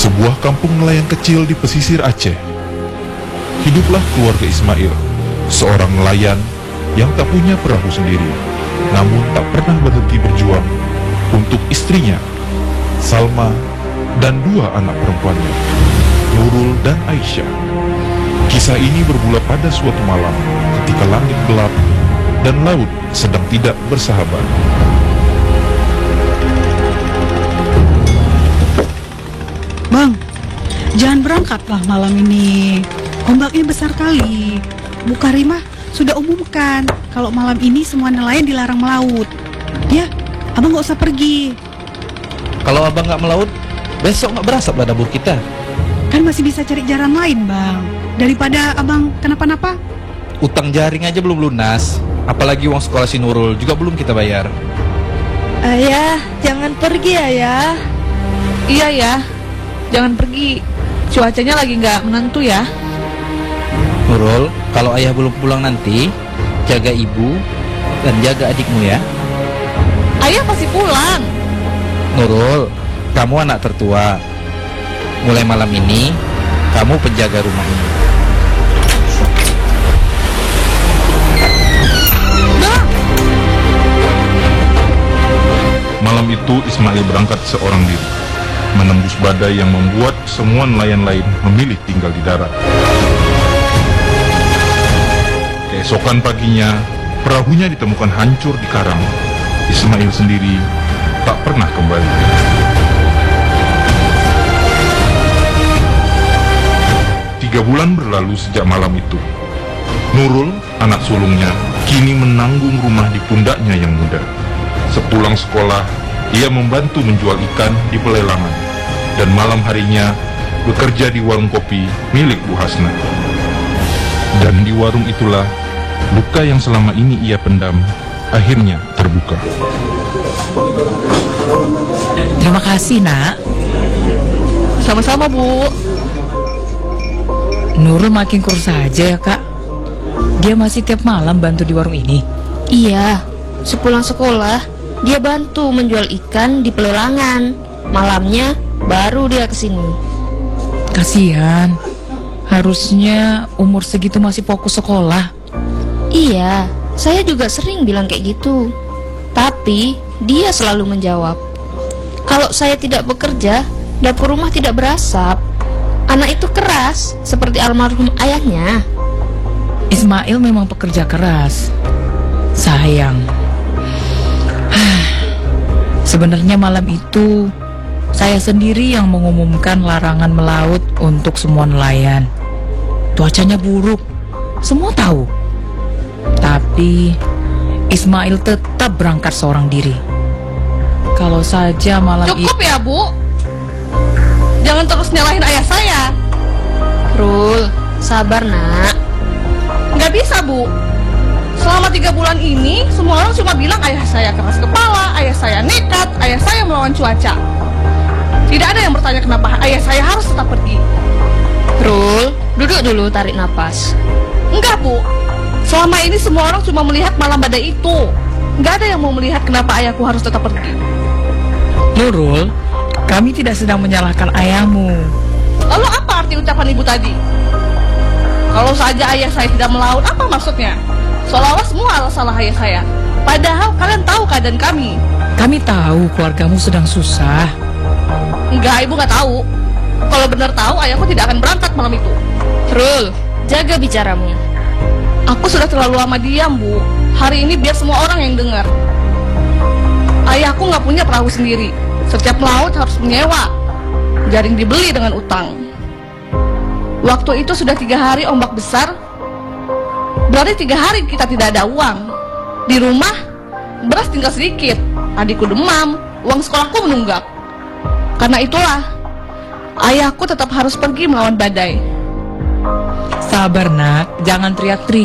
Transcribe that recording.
sebuah kampung nelayan kecil di pesisir Aceh. Hiduplah keluarga Ismail, seorang nelayan yang tak punya perahu sendiri, namun tak pernah berhenti berjuang untuk istrinya, Salma, dan dua anak perempuannya, Nurul dan Aisyah. Kisah ini bermula pada suatu malam ketika langit gelap dan laut sedang tidak bersahabat. Bang, jangan berangkatlah malam ini. Ombaknya besar kali. Bu Karimah sudah umumkan kalau malam ini semua nelayan dilarang melaut. Ya, abang gak usah pergi. Kalau abang nggak melaut, besok nggak berasap lah dapur kita. Kan masih bisa cari jalan lain, Bang. Daripada abang kenapa-napa. Utang jaring aja belum lunas, apalagi uang sekolah si Nurul juga belum kita bayar. Ayah, jangan pergi ayah. Iya ya, jangan pergi. Cuacanya lagi nggak menentu ya. Nurul, kalau ayah belum pulang nanti, jaga ibu dan jaga adikmu ya. Ayah pasti pulang. Nurul, kamu anak tertua. Mulai malam ini, kamu penjaga rumah ini. Malam itu Ismail berangkat seorang diri, menembus badai yang membuat semua nelayan lain memilih tinggal di darat. Keesokan paginya, perahunya ditemukan hancur di karang. Ismail sendiri tak pernah kembali. 3 bulan berlalu sejak malam itu. Nurul, anak sulungnya, kini menanggung rumah di pundaknya yang muda. Sepulang sekolah, ia membantu menjual ikan di pelelangan, dan malam harinya bekerja di warung kopi milik Bu Hasna. Dan di warung itulah luka yang selama ini ia pendam akhirnya terbuka. Terima kasih, Nak. Sama-sama, Bu. Nurul makin kurus saja ya, Kak. Dia masih tiap malam bantu di warung ini. Iya, sepulang sekolah dia bantu menjual ikan di pelelangan. Malamnya baru dia kesini. Kasihan. Harusnya umur segitu masih fokus sekolah. Iya, saya juga sering bilang kayak gitu. Tapi dia selalu menjawab, kalau saya tidak bekerja, dapur rumah tidak berasap. Anak itu keras, seperti almarhum ayahnya. Ismail memang pekerja keras. Sayang. Sebenarnya malam itu saya sendiri yang mengumumkan larangan melaut untuk semua nelayan. Cuacanya buruk, semua tahu. Tapi Ismail tetap berangkat seorang diri. Kalau saja malam itu... Cukup ya, Bu. Jangan terus nyalahin ayah saya. Rul, sabar nak. Nggak bisa, Bu. Selama 3 bulan ini, semua orang cuma bilang ayah saya keras kepala, ayah saya nekat, ayah saya melawan cuaca. Tidak ada yang bertanya kenapa ayah saya harus tetap pergi. Rul, duduk dulu, tarik napas. Enggak, Bu. Selama ini semua orang cuma melihat malam badai itu. Nggak ada yang mau melihat kenapa ayahku harus tetap pergi. Nurul, kami tidak sedang menyalahkan ayahmu. Lalu apa arti ucapan ibu tadi? Kalau saja ayah saya tidak melaut, apa maksudnya? Seolah-olah semua salah ayah saya. Padahal kalian tahu keadaan kami. Kami tahu keluargamu sedang susah. Enggak, ibu nggak tahu. Kalau benar tahu, ayahku tidak akan berangkat malam itu. Rul, jaga bicaramu. Aku sudah terlalu lama diam, Bu. Hari ini biar semua orang yang dengar. Ayahku nggak punya perahu sendiri. Setiap melaut harus menyewa. Jaring dibeli dengan utang. Waktu itu sudah 3 hari ombak besar. Berarti 3 hari kita tidak ada uang. Di rumah, beras tinggal sedikit. Adikku demam, uang sekolahku menunggak. Karena itulah, ayahku tetap harus pergi melawan badai. Sabar, Nak. Jangan teriak-teriak.